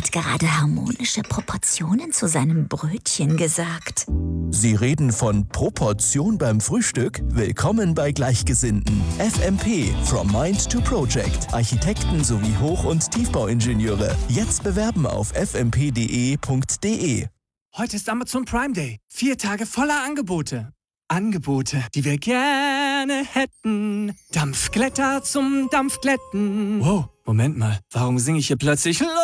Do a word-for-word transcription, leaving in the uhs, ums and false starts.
hat gerade harmonische Proportionen zu seinem Brötchen gesagt. Sie reden von Proportion beim Frühstück? Willkommen bei Gleichgesinnten. F M P, From Mind to Project. Architekten sowie Hoch- und Tiefbauingenieure. Jetzt bewerben auf f m p punkt d e punkt d e. Heute ist Amazon Prime Day. Vier Tage voller Angebote. Angebote, die wir gerne hätten. Dampfglätter zum Dampfglätten. Wow, Moment mal. Warum singe ich hier plötzlich